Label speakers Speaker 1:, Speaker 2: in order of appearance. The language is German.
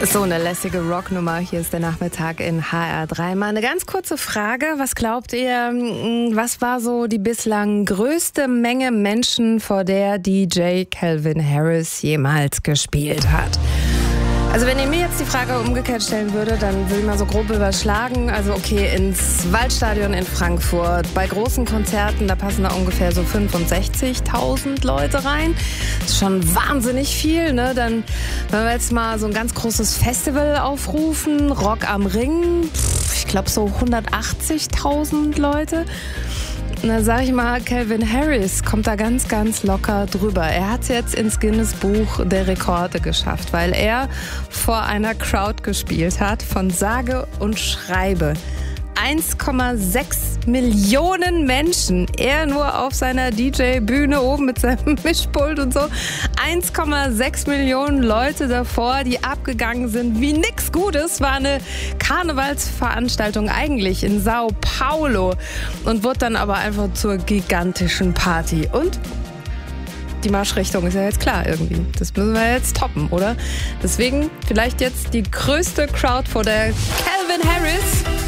Speaker 1: So eine lässige Rocknummer. Hier ist der Nachmittag in HR3. Mal eine ganz kurze Frage. Was glaubt ihr, was war so die bislang größte Menge Menschen, vor der DJ Calvin Harris jemals gespielt hat? Also wenn ihr mir jetzt die Frage umgekehrt stellen würde, dann würde ich mal so grob überschlagen. Also okay, ins Waldstadion in Frankfurt. Bei großen Konzerten, da passen da ungefähr so 65.000 Leute rein. Das ist schon wahnsinnig viel, ne? Dann, wenn wir jetzt mal so ein ganz großes Festival aufrufen, Rock am Ring, ich glaube so 180.000 Leute. Und dann sage ich mal, Calvin Harris kommt da ganz, ganz locker drüber. Er hat es jetzt ins Guinness-Buch der Rekorde geschafft, weil er vor einer Crowd gespielt hat von sage und schreibe 1,6 Millionen Menschen. Er nur auf seiner DJ-Bühne oben mit seinem Mischpult und so. 1,6 Millionen Leute davor, die abgegangen sind wie nix Gutes. War eine Karnevalsveranstaltung eigentlich in Sao Paulo und wurde dann aber einfach zur gigantischen Party. Und die Marschrichtung ist ja jetzt klar irgendwie. Das müssen wir jetzt toppen, oder? Deswegen vielleicht jetzt die größte Crowd vor der Calvin Harris.